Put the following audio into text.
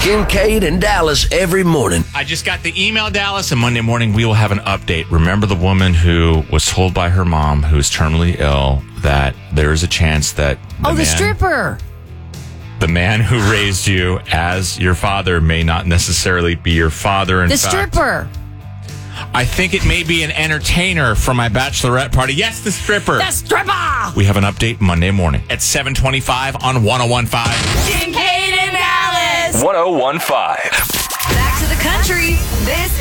Kincaid and Dallas every morning. I just got the email, Dallas, and Monday morning we will have an update. Remember the woman who was told by her mom, who is terminally ill, that there is a chance that the stripper. The man who raised you as your father may not necessarily be your father. The stripper. I think it may be an entertainer from my bachelorette party. Yes, the stripper. The stripper. We have an update Monday morning at 7:25 on 101.5. Kincaid and Dallas. 101.5. Back to the country. This